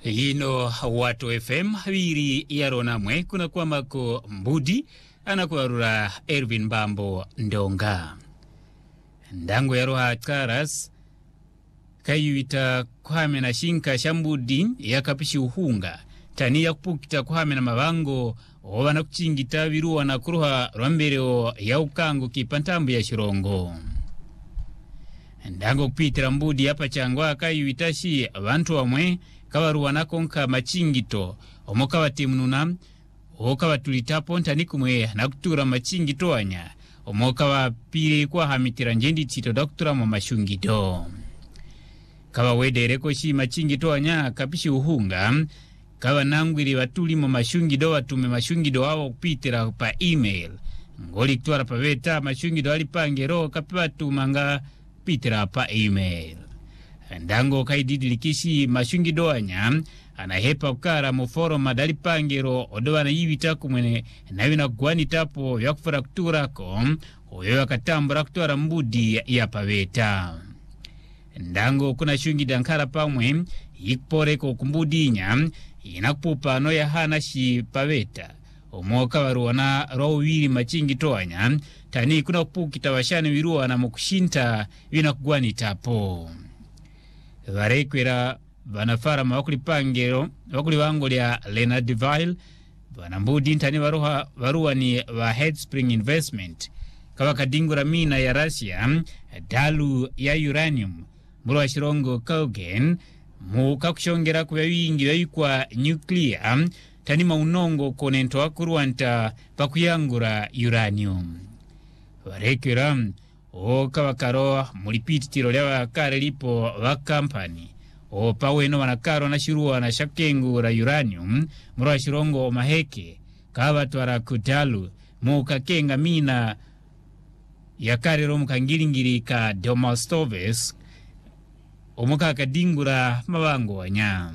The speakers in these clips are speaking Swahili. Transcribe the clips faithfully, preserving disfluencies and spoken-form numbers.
Hino watu F M habiri yarona mwe kuna kwa mako mbudi anakuarura Ervin Bambo Ndonga. Ndango yaroha karas kayuita kwame na shinka shambudi yakapishi uhunga tani ya kupukita kwame na mabango owa na kuchingita viruwa na kuruha rwambereo ya ukango kipantambu ya shirongo. Ndango kupitira mbudi hapa changwa kayuitashi abantu wamwe kawaruwa na konka machingito omoka watimnuna oka watulitapo ntani kumwe na kutura machingito wanya omoka wapire kwa hamitira njendi tito doktora mwa mashungido. Kawa wedereko shi machingito wanya kapishi uhunga kawa nangwiri watuli mwa mashungido watume mashungido wawo kupitira pa email ngoli kutuara pa veta mashungido walipangero kapiwa tumanga pitira pa email. Ndango kaididilikishi mashungido wanya anahepa kukara muforo madali pangero odowa na yivita kumwene na wina guwani tapo ya kufura kuturako uyo wakatambura kutuara mbudi ya paveta. Ndango kuna shungida nkara pamwe yikporeko kumbudinya inakupupa no ya hana shi paveta omoka waruwana rawiri machingi toanya tani kuna kupukita washani viruwa na mukushinta wina kuguwani tapo. Varekwera vanafara mawakuli pangero wakuli wango ya Leonard Vile vanambudi ntani waruwa, waruwa ni wa Headspring Investment kawa kadingura mina ya Russia dalu ya uranium mruwa shirongo Kaugen muka kushongera kwa wingi wa yukwa nuclear tani maunongo konento wakuruwanta pakuyangura uranium. Varekwera oka wakaro mulipiti tiro lewa kare lipo wa kampani o paweno wanakaro na shiruwa na shakengu ra uranium mruwa shirongo maheke kawa tuara kutalu muka kenga mina ya kare romu kangilingiri ka Domostoves omuka kadingura mawango wanya.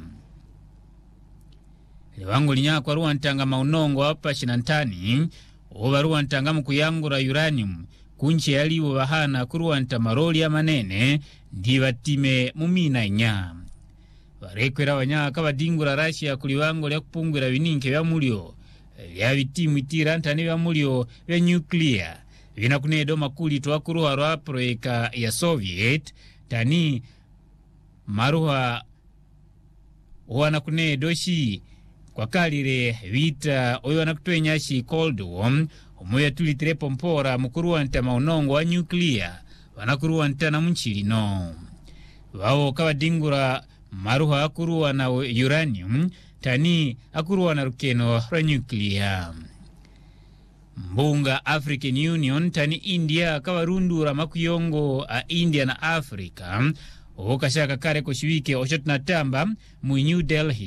Lewango linya kwa ruwa ntanga maunongo hapa shinantani owa ruwa ntanga mkuyangura uranium kunche yaliwo wahana kuruwa ntamaroli ya manene ndiwa time mumina inya. Varekwera wanya kawa dingura Russia kuliwango lya kupungwira vininke vya mulio ya vitimu itira ntani vya mulio vya nuclear vina kunedo makuli tuwa kuruwa rwa proeka ya Soviet tani maruwa wana kunedo shi kwa kalire vita oyo wana kutuenya shi Cold War omoya tulitirepo mpora mukuruwa nta maunongo wa nuclear wanakuruwa nta na mchili no. Wao kawa dingura maruha akuruwa na uranium tani akuruwa na rukeno ra nuclear. Mbunga African Union tani India kawa rundura makuyongo a India na Afrika okashaka kare kushiwike oshotna tamba mu New Delhi